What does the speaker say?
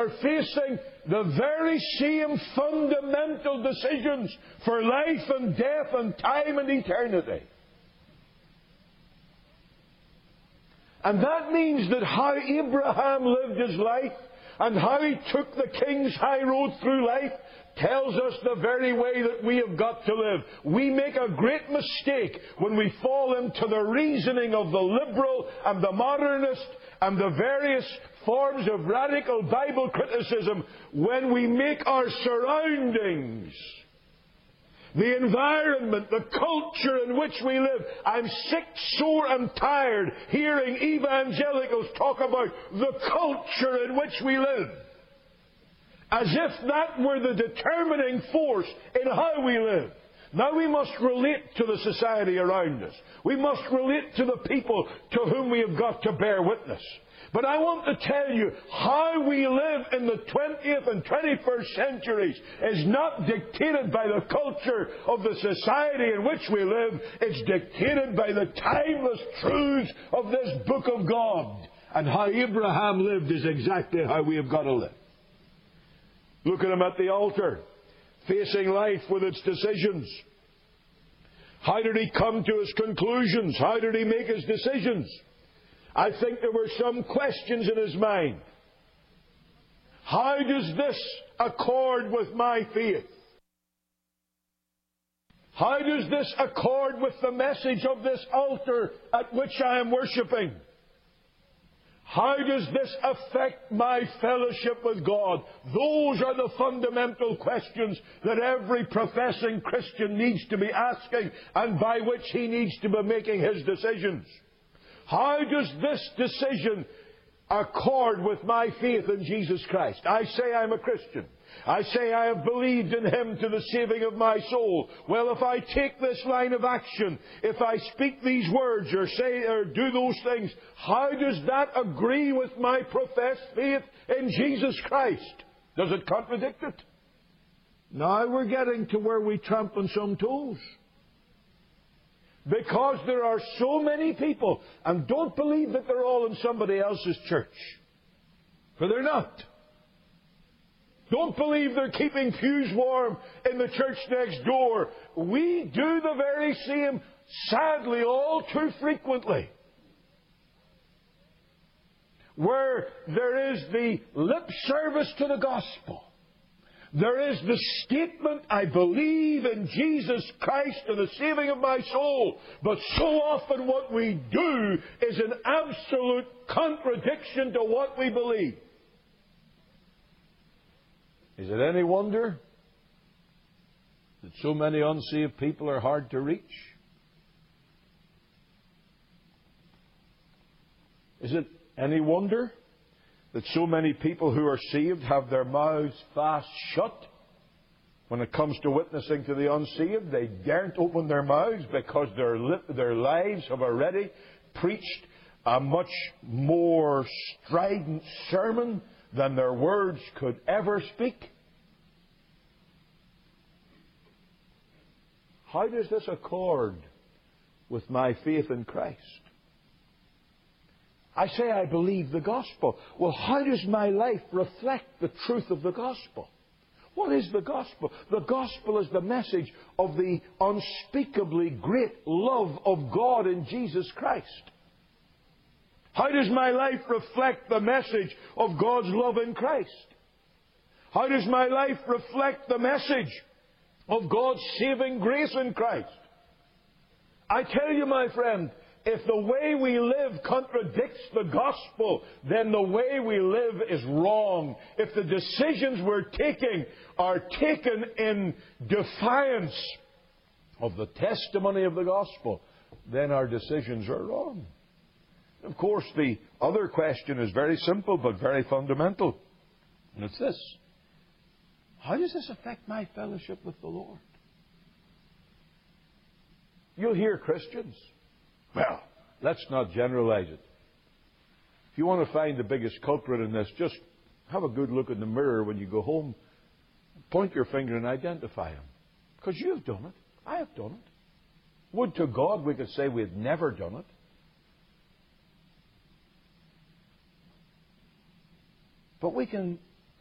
are facing the very same fundamental decisions for life and death and time and eternity. And that means that how Abraham lived his life and how he took the king's high road through life tells us the very way that we have got to live. We make a great mistake when we fall into the reasoning of the liberal and the modernist and the various forms of radical Bible criticism when we make our surroundings, the environment, the culture in which we live. I'm sick, sore and tired hearing evangelicals talk about the culture in which we live, as if that were the determining force in how we live. Now we must relate to the society around us. We must relate to the people to whom we have got to bear witness. But I want to tell you, how we live in the 20th and 21st centuries is not dictated by the culture of the society in which we live. It's dictated by the timeless truths of this book of God. And how Abraham lived is exactly how we have got to live. Look at him at the altar, facing life with its decisions. How did he come to his conclusions? How did he make his decisions? I think there were some questions in his mind. How does this accord with my faith? How does this accord with the message of this altar at which I am worshipping? How does this affect my fellowship with God? Those are the fundamental questions that every professing Christian needs to be asking, and by which he needs to be making his decisions. How does this decision accord with my faith in Jesus Christ? I say I'm a Christian. I say I have believed in Him to the saving of my soul. Well, if I take this line of action, if I speak these words or say or do those things, how does that agree with my professed faith in Jesus Christ? Does it contradict it? Now we're getting to where we tramp on some toes. Because there are so many people, and don't believe that they're all in somebody else's church, for they're not. Don't believe they're keeping pews warm in the church next door. We do the very same, sadly, all too frequently. Where there is the lip service to the gospel. There is the statement, I believe in Jesus Christ and the saving of my soul. But so often what we do is an absolute contradiction to what we believe. Is it any wonder that so many unsaved people are hard to reach? Is it any wonder that so many people who are saved have their mouths fast shut? When it comes to witnessing to the unsaved, they daren't open their mouths because their lives have already preached a much more strident sermon than their words could ever speak. How does this accord with my faith in Christ? I say I believe the gospel. Well, how does my life reflect the truth of the gospel? What is the gospel? The gospel is the message of the unspeakably great love of God in Jesus Christ. How does my life reflect the message of God's love in Christ? How does my life reflect the message of God's saving grace in Christ? I tell you, my friend, if the way we live contradicts the gospel, then the way we live is wrong. If the decisions we're taking are taken in defiance of the testimony of the gospel, then our decisions are wrong. Of course, the other question is very simple but very fundamental. And it's this: how does this affect my fellowship with the Lord? You'll hear Christians. Well, let's not generalize it. If you want to find the biggest culprit in this, just have a good look in the mirror when you go home. Point your finger and identify him. Because you've done it. I have done it. Would to God we could say we had never done it. But we can